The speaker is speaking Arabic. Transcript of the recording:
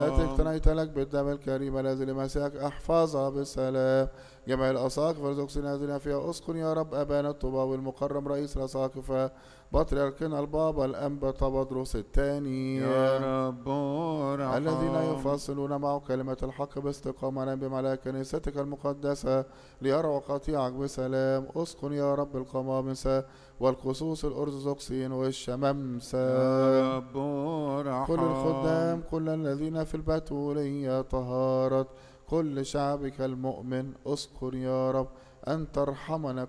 التي اقتنيت لك بالدم الكريم الذي لمسيحك احفظها بالسلام. جميع الأساقفة ارزق سنادنا فيها. اسكن يا رب أبانا الطوباوي المكرم رئيس الأساقفة بطريركنا البابا الأنبا طبدرس الثاني يا رب الذين ارحم. يفصلون معه كلمة الحق باستقامة بملاك كنيستك المقدسة ليروا قطيعك بسلام. اسكن يا رب القمامسة والقصوص الأرثوذكسيين والشمامسة. يا رب ارحم. كل الخدام كل الذين في البتولية طهارة كل شعبك المؤمن. اسكن يا رب أن ترحمنا